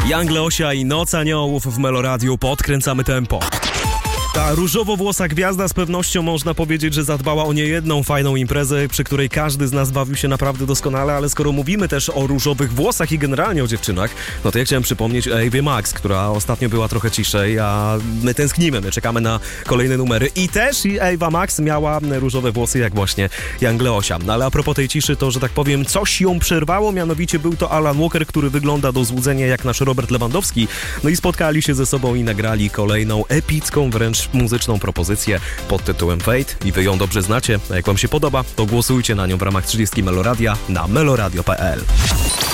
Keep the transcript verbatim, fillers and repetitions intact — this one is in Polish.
Young Leosia i Noc Aniołów w Meloradiu. Podkręcamy tempo. Ta różowo-włosa gwiazda z pewnością można powiedzieć, że zadbała o niejedną fajną imprezę, przy której każdy z nas bawił się naprawdę doskonale, ale skoro mówimy też o różowych włosach i generalnie o dziewczynach, no to ja chciałem przypomnieć o Ewie Max, która ostatnio była trochę ciszej, a my tęsknimy, my czekamy na kolejne numery. I też Ewa Max miała różowe włosy jak właśnie Young Leosia. No ale a propos tej ciszy, to że tak powiem, coś ją przerwało, mianowicie był to Alan Walker, który wygląda do złudzenia jak nasz Robert Lewandowski, no i spotkali się ze sobą i nagrali kolejną epicką wręcz muzyczną propozycję pod tytułem Fate i wy ją dobrze znacie. A jak wam się podoba, to głosujcie na nią w ramach trzydziestki Meloradia na meloradio kropka p l.